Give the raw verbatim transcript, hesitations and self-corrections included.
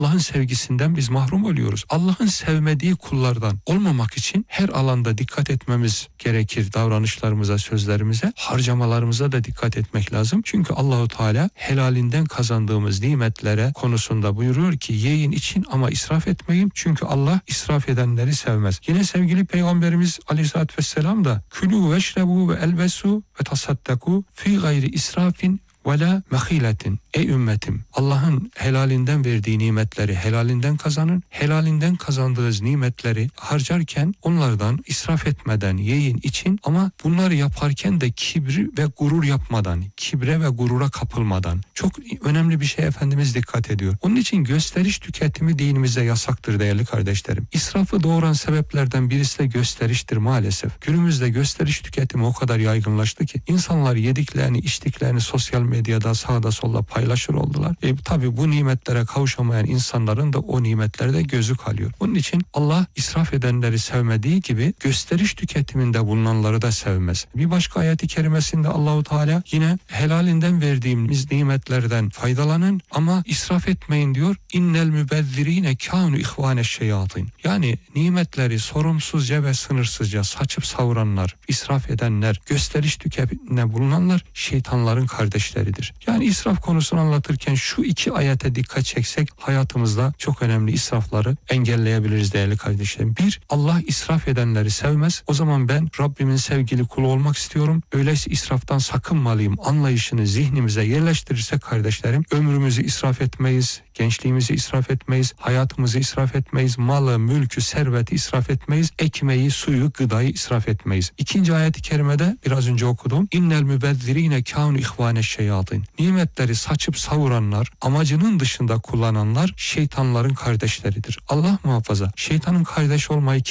Allah'ın sevgisinden biz mahrum oluyoruz. Allah'ın sevmediği kullardan olmamak için her alanda dikkat etmemiz gerekir. Davranışlarımıza, sözlerimize, harcamalarımıza da dikkat etmek lazım. Çünkü Allahu Teala helalinden kazandığımız nimetlere konusunda buyuruyor ki yiyin için ama israf etmeyin. Çünkü Allah israf edenleri sevmez. Yine sevgili Peygamberimiz Aleyhisselatü Vesselam da külü veşrebu ve elbesu ve tasaddaku fi gayri israfin ve la mehiletin. Ey ümmetim, Allah'ın helalinden verdiği nimetleri helalinden kazanın. Helalinden kazandığınız nimetleri harcarken onlardan israf etmeden yiyin için ama bunları yaparken de kibri ve gurur yapmadan, kibre ve gurura kapılmadan. Çok önemli bir şey Efendimiz dikkat ediyor. Onun için gösteriş tüketimi dinimizde yasaktır değerli kardeşlerim. İsrafı doğuran sebeplerden birisi de gösteriştir maalesef. Günümüzde gösteriş tüketimi o kadar yaygınlaştı ki insanlar yediklerini, içtiklerini sosyal medyada sağda solda paylaşır oldular. E, tabii bu nimetlere kavuşamayan insanların da o nimetlerde gözü kalıyor. Onun için Allah israf edenleri sevmediği gibi gösteriş tüketiminde bulunanları da sevmez. Bir başka ayet-i kerimesinde Allahu Teala yine helalinden verdiğimiz nimetlerden faydalanın ama israf etmeyin diyor. İnnel mübezzirine kânu ihvâne şeyatîn. Yani nimetleri sorumsuzca ve sınırsızca saçıp savuranlar, israf edenler, gösteriş tüketiminde bulunanlar şeytanların kardeşleridir. Yani israf konusunu anlatırken şu iki ayete dikkat çeksek hayatımızda çok önemli israfları engelleyebiliriz değerli kardeşlerim. Bir, Allah israf edenleri sevmez. O zaman ben Rabbimin sevgili kulu olmak istiyorum. Öyleyse israftan sakınmalıyım anlayışını zihnimize yerleştirirsek kardeşlerim ömrümüzü israf etmeyiz, gençliğimizi israf etmeyiz, hayatımızı israf etmeyiz, malı, mülkü, serveti israf etmeyiz, ekmeği, suyu, gıdayı israf etmeyiz. İkinci ayet-i kerimede biraz önce okudum. İnnel mübezzirine kânu ihvâne şeyatîn. Nimetleri saçıp savuranlar, amacının dışında kullananlar şeytanların kardeşleridir. Allah muhafaza. Şeytanın kardeş olmayı